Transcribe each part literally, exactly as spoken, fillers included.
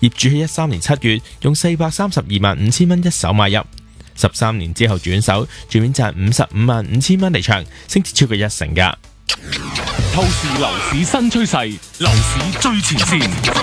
業主喺一三年七月用四百三十二萬五千蚊一手買入，十三年之後轉手，全面賺五十五萬五千蚊離場，升至超過一成㗎。 透視樓市新趨勢，樓市最前線。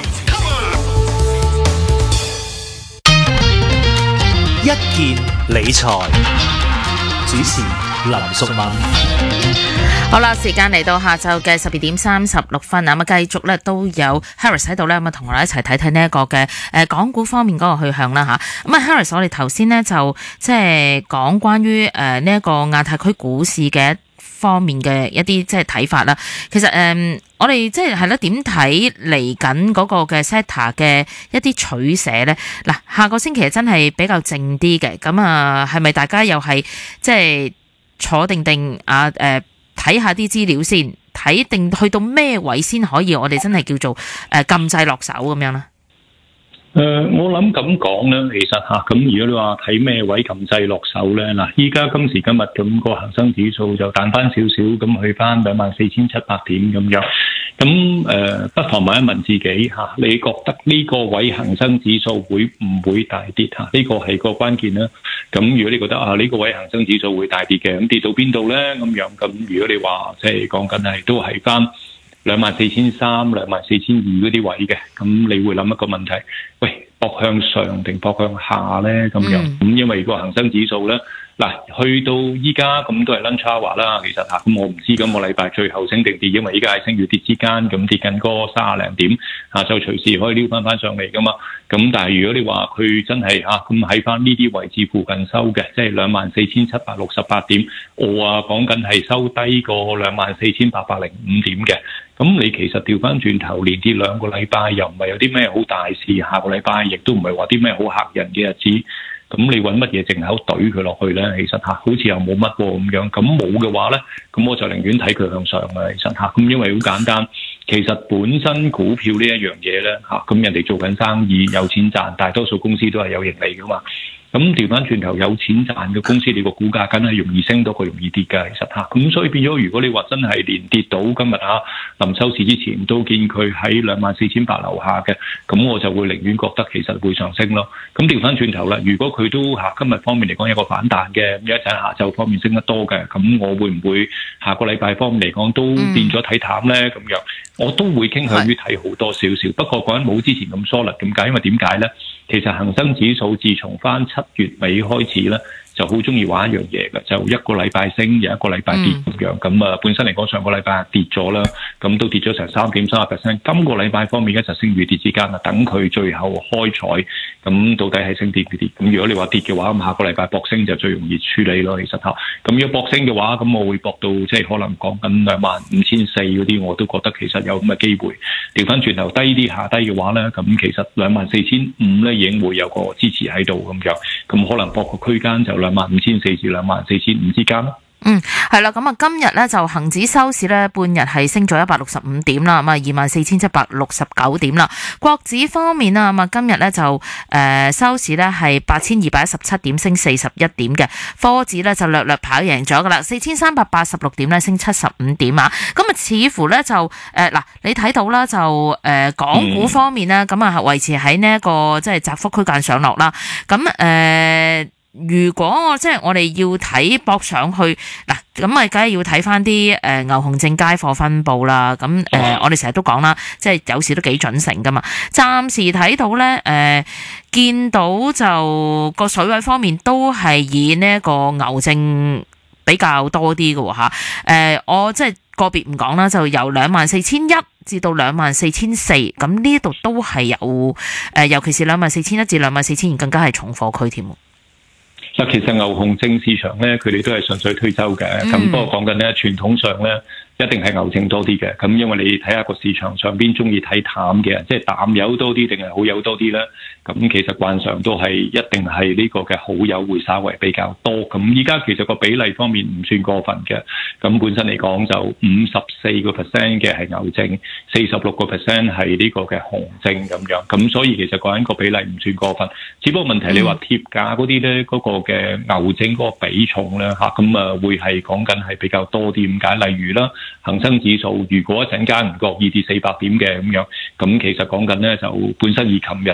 一件理財主持林淑敏。 好啦，時間嚟到下晝嘅十二點三十六分啊，咁啊繼續咧都有 Harris 喺度咧，咁啊同我哋一齊睇睇呢一個嘅誒港股方面嗰個去向啦吓。咁啊 Harris， 我哋頭先呢就即係講關於誒呢一個亞太區股市嘅方面嘅一啲即係睇法啦。其實誒、呃、我哋即係係啦，點睇嚟緊嗰個嘅 sector 嘅一啲取捨咧？嗱，下個星期真係比較靜啲嘅，咁啊係咪大家又係即係坐定定啊誒？呃睇下啲資料先，睇定去到咩位先可以我哋真係叫做誒禁制落手咁樣咧？ 誒、呃，我諗咁講咧，其實吓咁、啊，如果你話睇咩位禁制落手咧，嗱，依家今時今日咁個恒生指數就彈翻少少，咁去翻兩萬四千七百點咁樣，咁誒、呃，不妨問一問自己吓、啊，你覺得呢個位恒生指數會唔會大跌吓？呢、這個係個關鍵啦。咁如果你覺得啊呢、這個位恒生指數會大跌嘅，咁跌到邊度咧？咁樣咁，如果你話即係講緊係都係翻兩萬四千三、兩萬四千二嗰啲位嘅，咁你會諗一個問題，喂，搏向上定搏向下咧？咁樣咁、嗯，因為個恒生指數咧，嗱，去到依家咁都係 lunch hour 啦，其實嚇，咁我唔知今個禮拜最後升定跌，因為依家係升與跌之間，咁跌緊嗰三十零點，下晝隨時可以撩翻翻上嚟噶嘛。咁但係如果你話佢真係嚇咁喺翻呢啲位置附近收嘅，即係兩萬四千七百六十八點，我啊講緊係收低過兩萬四千八百零五點嘅。咁你其實調翻轉頭連跌兩個禮拜，又唔係有啲咩好大事，下個禮拜亦都唔係話啲咩好嚇人嘅日子。咁你揾乜嘢藉口懟佢落去咧？其實嚇好似又冇乜喎咁樣。咁冇嘅話咧，咁我就寧願睇佢向上啦。其實嚇咁，因為好簡單，其實本身股票呢一樣嘢咧嚇，咁人哋做緊生意有錢賺，大多數公司都係有盈利噶嘛。咁調翻轉頭有錢賺嘅公司，你個股價梗係容易升到佢容易跌㗎，其實嚇。咁所以變咗，如果你話真係連跌到今日嚇臨收市之前都見佢喺兩萬四千八樓下嘅，咁我就會寧願覺得其實會上升咯。咁調翻轉頭啦，如果佢都嚇今日方面嚟講有個反彈嘅，咁一陣下晝方面升得多嘅，咁我會唔會下個禮拜方面嚟講都變咗睇淡咧？咁樣我都會傾向於睇好多少少。不過講緊冇之前咁疏忽，點解？因為點解咧？其實恒生指數自從翻七月尾開始咧，就好中意玩一樣嘢嘅，就一個禮拜升，有一個禮拜跌咁樣。咁啊，本身嚟講上個禮拜跌咗啦，咁都跌咗成三點三十 percent。今個禮拜方面一就升與跌之間啊，等佢最後開彩，咁到底係升跌與跌？咁如果你話跌嘅話，咁下個禮拜搏升就最容易處理咯。其實嚇，咁如果搏升嘅話，咁我會搏到即係可能講緊兩萬五千四嗰啲，我都覺得其實有咁嘅機會。調翻轉頭低啲下低嘅話咧，咁其實兩萬四千五咧已經會有個支持喺度咁樣，咁可能搏個區間就兩萬五千四至兩萬四千五之間咯。 嗯，係啦，咁啊，今日咧就恒指收市咧半日係升咗一百六十五點啦，咁啊二萬四千七百六十九點啦。國指方面啊，咁啊今日咧就誒、呃、收市咧係八千二百一十七點，升四十一點嘅。科指咧就略略跑贏咗噶啦，四千三百八十六點咧，升七十五點啊。咁啊似乎咧就誒嗱、呃，你睇到啦，就誒、呃、港股方面咧，咁啊維持喺呢一個即係窄幅區間上落啦。咁誒。呃如果我即係我哋要睇搏上去嗱，咁咪梗係要睇翻啲誒牛熊證街貨分佈啦。咁誒、呃，我哋成日都講啦，即係有時都幾準成噶嘛。暫時睇到咧，誒、呃、見到就個水位方面都係以呢一個牛證比較多啲嘅吓。誒、呃，我即係個別唔講啦，就由兩萬四千一至到兩萬四千四，咁呢度都係有誒、呃，尤其是兩萬四千一至兩萬四千二更加係重貨區添。 嗱，其實牛熊證市場咧，佢哋都係順水推舟嘅。咁、嗯、不過講緊咧，傳統上咧，一定係牛證多啲嘅。咁因為你睇下個市場上邊中意睇淡嘅，即係淡友多啲定係好友多啲咧？咁其實慣常都係一定係呢個嘅好友會稍微比較多。咁依家其實個比例方面唔算過分嘅。咁本身嚟講就五十四個 percent 嘅係牛證，四十六個 percent 係呢個嘅熊證咁樣。咁所以其實講緊個比例唔算過分。只不過問題你話貼價嗰啲咧，嗰、嗰個嘅牛證嗰個比重咧嚇，咁啊會係講緊係比較多啲。點解？例如啦，恒生指數如果一陣間唔覺意跌四百點嘅咁樣，咁其實講緊咧就本身以琴日